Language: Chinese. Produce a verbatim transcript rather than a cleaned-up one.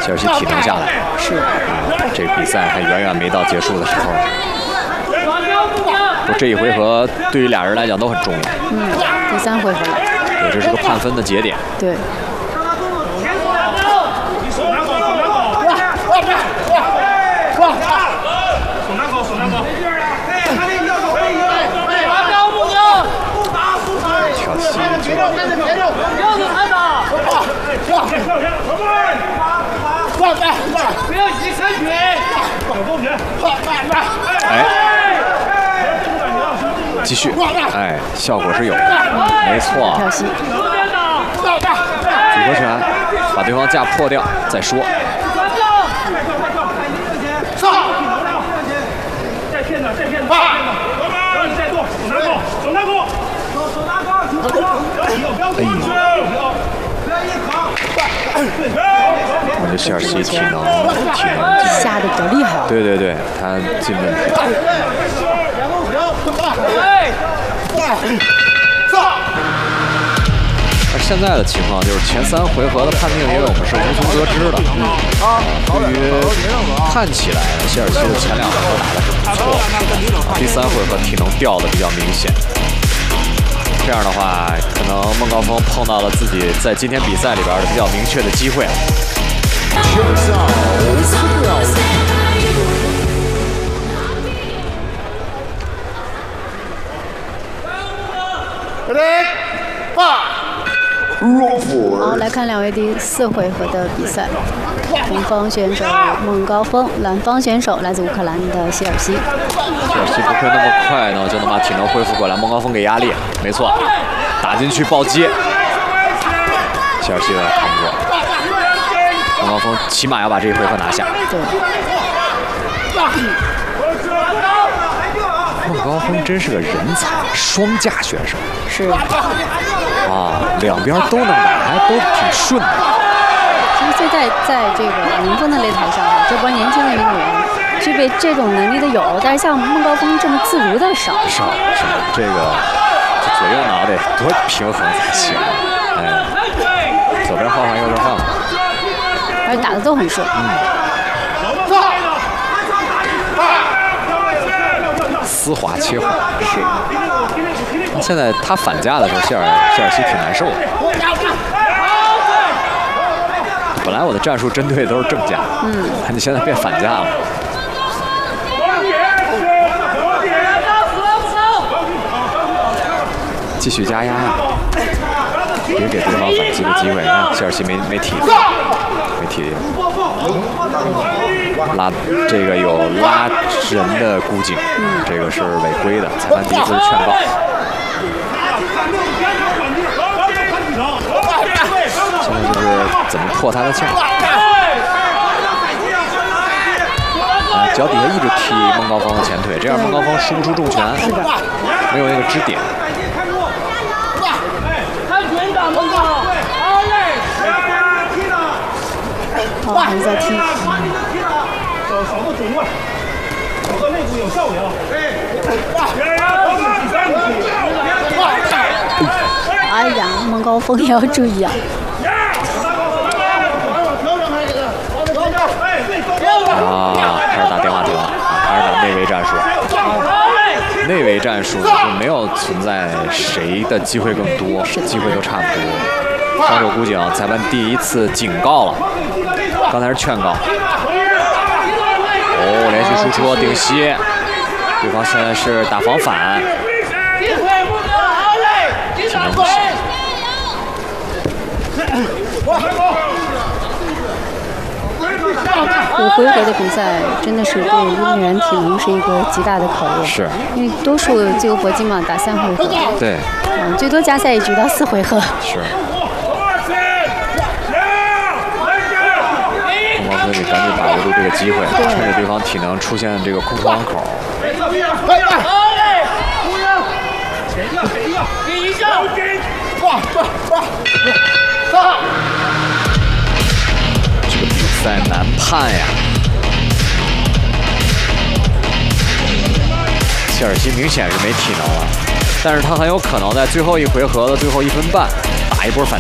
切尔西体能下来。 是， 嗯，这个比赛还远远没到结束的时候。不，这一回合对于俩人来讲都很重要。 嗯，第三回合了。 对，这是个判分的节点。 对。 哎，继续，哎，效果是有的，没错。 跳膝， 组合拳，把对方架破掉再说。 上，再骗他，再骗他，让你再做，手拿钩，手拿钩，手手拿钩，不要不要过去，不要一扛， 我觉得切尔西体能体能下的比较厉害啊。 对对对，他进问题。而现在的情况就是前三回合的判定，因为我们是无从得知的。嗯，对于看起来切尔西的前两回合打的是不错，第三回合体能掉的比较明显。这样的话，可能孟高峰碰到了自己在今天比赛里边的比较明确的机会。 好，来看两位第四回合的比赛。红方选手孟高峰，蓝方选手来自乌克兰的谢尔西。 谢尔西不会那么快呢，就能把体能恢复过来。孟高峰给压力，没错，打进去暴接，谢尔西有点扛不住。孟高峰起码要把这一回合拿下。 对。 孟高峰真是个人才，双架选手。 是。 啊，两边都能打，还都挺顺的。 其实现在在这个民风的擂台上，这波年轻的运动员具备这种能力的有，但是像孟高峰这么自如的少。 少是这个，这左右脑得多平衡才行。哎，左边换换，右边换换， 而且打的都很顺。 嗯。丝滑切换是。现在他反架的时候，谢尔谢尔西挺难受的。本来我的战术针对的都是正架，嗯，你现在变反架了。继续加压，别给对方反击的机会。你看，切尔西没没体力，没体力。拉这个有拉人的估计，嗯，这个是违规的，裁判第一次劝告。现在就是怎么破他的架。啊，脚底下一直踢孟高峰的前腿，这样孟高峰输不出重拳，没有那个支点。 好，还是在踢。 少个准位，少个内部有效的。 哎呀，孟高峰也要注意啊！ 啊，开始打电话亭了，开始打内围战术。内围战术就没有存在谁的机会更多，机会都差不多。双手箍颈，裁判第一次警告了，刚才是劝告。哦，连续输出顶膝，对方现在是打防反，体能不行。 五回合的比赛真的是对运动员体能是一个极大的考验， 是因为多数自由搏击嘛，打三回合， 对， 嗯，最多加赛一局到四回合。 是。孟高峰得赶紧把握住这个机会，趁着对方体能出现这个空窗口。这个比赛难判呀！切尔西明显是没体能了，但是他很有可能在最后一回合的最后一分半打一波反。